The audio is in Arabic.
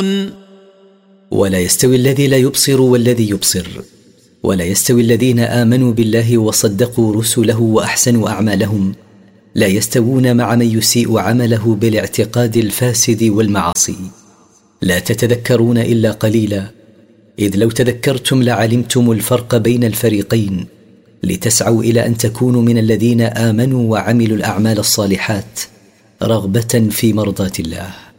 ولا يستوي الذي لا يبصر والذي يبصر، ولا يستوي الذين آمنوا بالله وصدقوا رسله وأحسنوا أعمالهم، لا يستوون مع من يسيء عمله بالاعتقاد الفاسد والمعاصي. لا تتذكرون إلا قليلا، إذ لو تذكرتم لعلمتم الفرق بين الفريقين، لتسعوا إلى أن تكونوا من الذين آمنوا وعملوا الأعمال الصالحات رغبة في مرضاة الله.